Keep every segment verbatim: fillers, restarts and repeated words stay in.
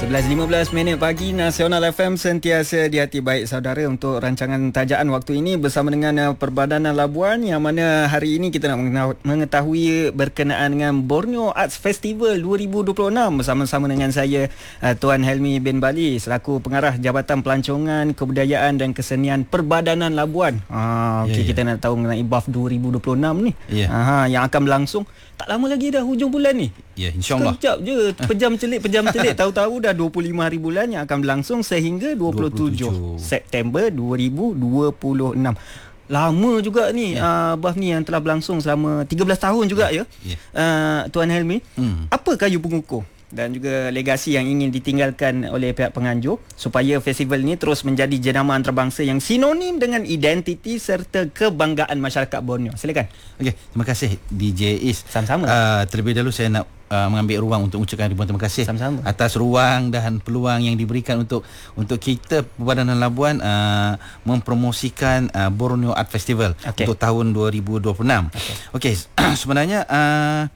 sebelas lima belas minit pagi, Nasional F M sentiasa di hati baik saudara untuk rancangan tajaan waktu ini bersama dengan uh, Perbadanan Labuan, yang mana hari ini kita nak mengetahui berkenaan dengan Borneo Arts Festival dua ribu dua puluh enam bersama-sama dengan saya, uh, Tuan Helmi bin Bali selaku Pengarah Jabatan Pelancongan, Kebudayaan dan Kesenian Perbadanan Labuan. Ah, okay, yeah, kita yeah. nak tahu mengenai B A F dua ribu dua puluh enam ni, yeah. Aha, yang akan berlangsung tak lama lagi dah hujung bulan ni. Ya, yeah, insyaAllah. Sekejap je, pejam celik, pejam celik. Tahu-tahu dah dua puluh lima hari bulan yang akan berlangsung sehingga dua puluh tujuh September dua ribu dua puluh enam. Lama juga ni, yeah. uh, B A F ni yang telah berlangsung selama tiga belas tahun juga, yeah. ya. Yeah. Uh, Tuan Helmi, hmm. apa kayu pengukuh dan juga legasi yang ingin ditinggalkan oleh pihak penganjur supaya festival ini terus menjadi jenama antarabangsa yang sinonim dengan identiti serta kebanggaan masyarakat Borneo? Silakan. Okey, terima kasih D J Is. Sama-sama. Uh, terlebih dahulu saya nak uh, mengambil ruang untuk mengucapkan ribuan terima kasih. Sama-sama. Atas ruang dan peluang yang diberikan untuk untuk kita Perbadanan Labuan uh, mempromosikan uh, Borneo Art Festival, okay, untuk tahun dua ribu dua puluh enam. Okey, okay, sebenarnya uh,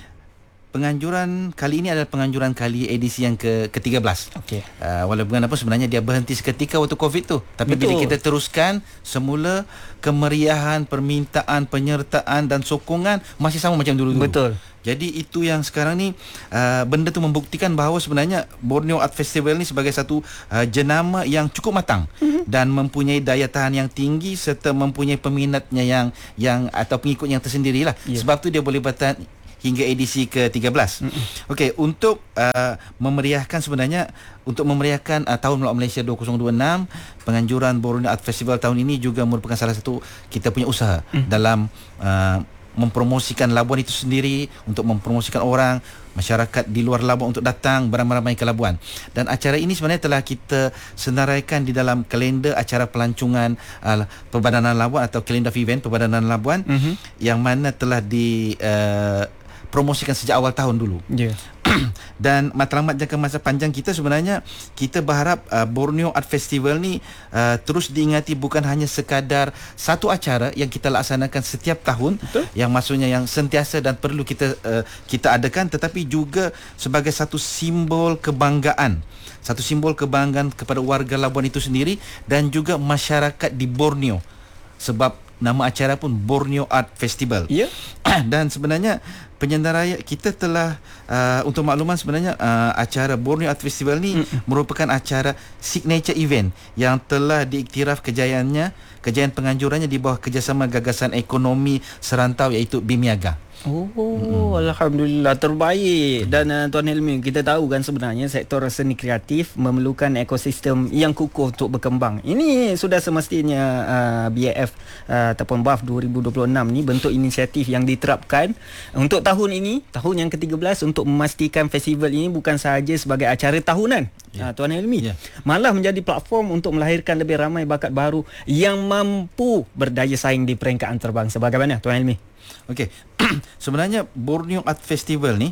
penganjuran kali ini adalah penganjuran kali edisi yang ke ke-tiga belas. Okey. Uh, walaupun apa sebenarnya dia berhenti seketika waktu Covid tu. Tapi betul, bila kita teruskan semula, kemeriahan, permintaan, penyertaan dan sokongan masih sama macam dulu-dulu. Betul. Jadi itu yang sekarang ni uh, benda tu membuktikan bahawa sebenarnya Borneo Art Festival ni sebagai satu uh, jenama yang cukup matang, mm-hmm, dan mempunyai daya tahan yang tinggi serta mempunyai peminatnya yang yang atau pengikut yang tersendirilah. Yeah. Sebab tu dia boleh bertahan hingga edisi ke tiga belas. Mm-hmm. Okey, untuk uh, memeriahkan sebenarnya untuk memeriahkan uh, Tahun Melawat Malaysia dua ribu dua puluh enam, penganjuran Borneo Art Festival tahun ini juga merupakan salah satu kita punya usaha mm. dalam uh, mempromosikan Labuan itu sendiri, untuk mempromosikan orang, masyarakat di luar Labuan untuk datang beramai-ramai ke Labuan. Dan acara ini sebenarnya telah kita senaraikan di dalam kalender acara pelancongan uh, Perbadanan Labuan atau kalender event Perbadanan Labuan, mm-hmm, yang mana telah di uh, promosikan sejak awal tahun dulu. Yeah. Dan matlamat jangka masa panjang kita sebenarnya kita berharap uh, Borneo Art Festival ni uh, terus diingati bukan hanya sekadar satu acara yang kita laksanakan setiap tahun. Betul? Yang maksudnya yang sentiasa dan perlu kita uh, kita adakan, tetapi juga sebagai satu simbol kebanggaan, satu simbol kebanggaan kepada warga Labuan itu sendiri dan juga masyarakat di Borneo, sebab nama acara pun Borneo Art Festival. Ya. Yeah. Dan sebenarnya penyendaraya kita telah uh, untuk makluman sebenarnya uh, acara Borneo Art Festival ni mm. merupakan acara signature event yang telah diiktiraf kejayaannya, kejayaan penganjurannya di bawah kerjasama gagasan ekonomi serantau iaitu BIMIAGA. Oh, hmm. Alhamdulillah, terbaik. Dan uh, Tuan Helmi, kita tahu kan sebenarnya sektor seni kreatif memerlukan ekosistem yang kukuh untuk berkembang. Ini sudah semestinya uh, B A F uh, ataupun B A F dua ribu dua puluh enam ni bentuk inisiatif yang diterapkan untuk tahun ini, tahun yang ke tiga belas, untuk memastikan festival ini bukan sahaja sebagai acara tahunan, yeah. uh, Tuan Helmi, yeah. malah menjadi platform untuk melahirkan lebih ramai bakat baru yang mampu berdaya saing di peringkat antarabangsa. Bagaimana Tuan Helmi? Okey, sebenarnya Borneo Art Festival ni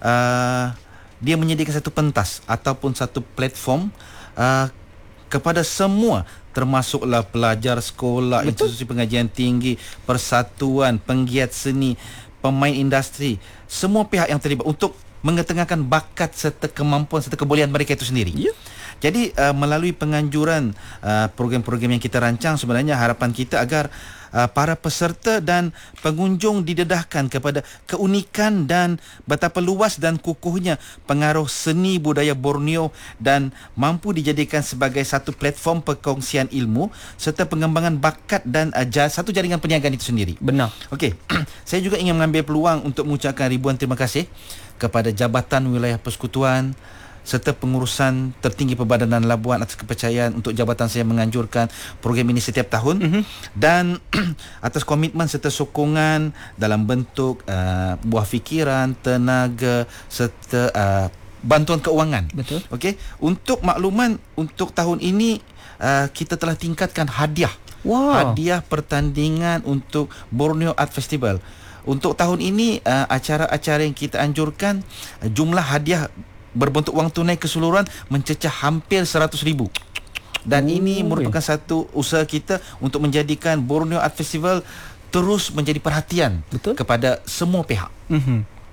uh, dia menyediakan satu pentas ataupun satu platform uh, kepada semua, termasuklah pelajar sekolah, betul, institusi pengajian tinggi, persatuan, penggiat seni, pemain industri, semua pihak yang terlibat untuk mengetengahkan bakat serta kemampuan serta kebolehan mereka itu sendiri. Yeah. Jadi uh, melalui penganjuran uh, program-program yang kita rancang, sebenarnya harapan kita agar uh, para peserta dan pengunjung didedahkan kepada keunikan dan betapa luas dan kukuhnya pengaruh seni budaya Borneo dan mampu dijadikan sebagai satu platform perkongsian ilmu serta pengembangan bakat dan uh, satu jaringan perniagaan itu sendiri. Benar. Okey, saya juga ingin mengambil peluang untuk mengucapkan ribuan terima kasih kepada Jabatan Wilayah Persekutuan serta pengurusan tertinggi Perbadanan Labuan atas kepercayaan untuk jabatan saya menganjurkan program ini setiap tahun, mm-hmm, dan atas komitmen serta sokongan dalam bentuk uh, buah fikiran, tenaga serta uh, bantuan keuangan. Betul. Okey, untuk makluman, untuk tahun ini uh, kita telah tingkatkan hadiah. Wow. Hadiah pertandingan untuk Borneo Art Festival. Untuk tahun ini uh, acara-acara yang kita anjurkan, uh, jumlah hadiah berbentuk wang tunai keseluruhan mencecah hampir seratus ribu. Dan oh, ini merupakan satu usaha kita untuk menjadikan Borneo Art Festival terus menjadi perhatian, betul, kepada semua pihak. Mm-hmm.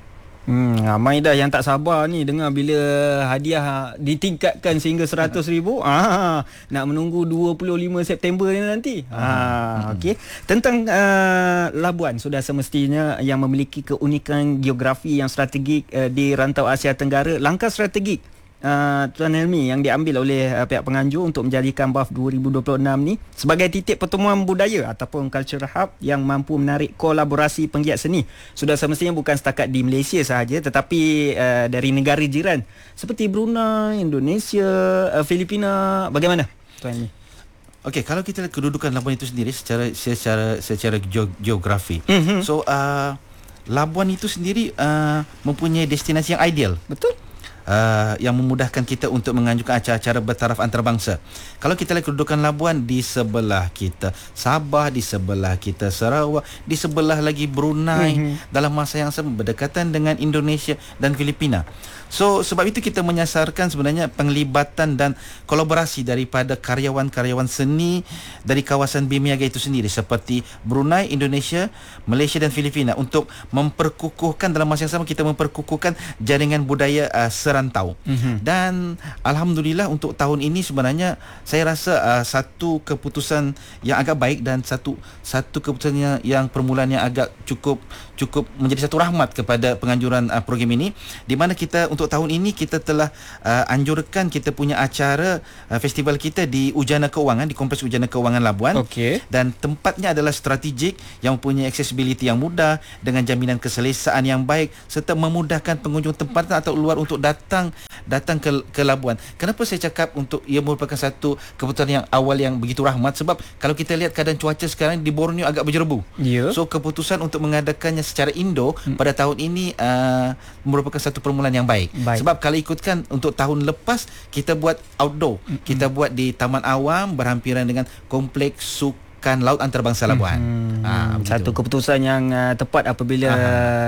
Hmm, ramai dah yang tak sabar ni dengar bila hadiah ditingkatkan sehingga seratus ribu. Ah, nak menunggu dua puluh lima September ni nanti. Ah, okey. Tentang uh, Labuan, sudah semestinya yang memiliki keunikan geografi yang strategik uh, di rantau Asia Tenggara. Langkah strategik Uh, Tuan Helmi yang diambil oleh uh, pihak penganjur untuk menjadikan B A F dua ribu dua puluh enam ni sebagai titik pertemuan budaya ataupun cultural hub yang mampu menarik kolaborasi penggiat seni, sudah semestinya bukan setakat di Malaysia sahaja, tetapi uh, dari negara jiran seperti Brunei, Indonesia, uh, Filipina. Bagaimana Tuan Helmi? Okey, kalau kita lihat kedudukan Labuan itu sendiri secara secara secara geografi. Mm-hmm. So uh, Labuan itu sendiri uh, mempunyai destinasi yang ideal. Betul. Uh, yang memudahkan kita untuk menganjurkan acara-acara bertaraf antarabangsa. Kalau kita lihat kedudukan Labuan, di sebelah kita Sabah, di sebelah kita Sarawak, di sebelah lagi Brunei, mm-hmm. dalam masa yang sama berdekatan dengan Indonesia dan Filipina. So sebab itu kita menyasarkan sebenarnya penglibatan dan kolaborasi daripada karyawan-karyawan seni dari kawasan Bimiaga itu sendiri, seperti Brunei, Indonesia, Malaysia dan Filipina, untuk memperkukuhkan, dalam masa yang sama kita memperkukuhkan jaringan budaya uh, serantau. Mm-hmm. Dan alhamdulillah untuk tahun ini sebenarnya saya rasa uh, satu keputusan yang agak baik dan satu satu keputusan yang, yang permulaan yang agak cukup cukup menjadi satu rahmat kepada penganjuran uh, program ini, di mana kita untuk tahun ini kita telah uh, anjurkan kita punya acara uh, festival kita di Ujana Keuangan, di Kompleks Ujana Keuangan Labuan. Okay. Dan tempatnya adalah strategik yang mempunyai accessibility yang mudah dengan jaminan keselesaan yang baik serta memudahkan pengunjung tempatan atau luar untuk datang datang ke ke Labuan. Kenapa saya cakap untuk ia merupakan satu keputusan yang awal yang begitu rahmat? Sebab kalau kita lihat keadaan cuaca sekarang di Borneo agak berjerebu. Yeah. So keputusan untuk mengadakannya secara indoor hmm. pada tahun ini uh, merupakan satu permulaan yang baik. baik. Sebab kalau ikutkan untuk tahun lepas kita buat outdoor, hmm. kita buat di Taman Awam berhampiran dengan Kompleks Sukan Laut Antarabangsa Labuan. Hmm. Ha, satu keputusan yang uh, tepat apabila Aha.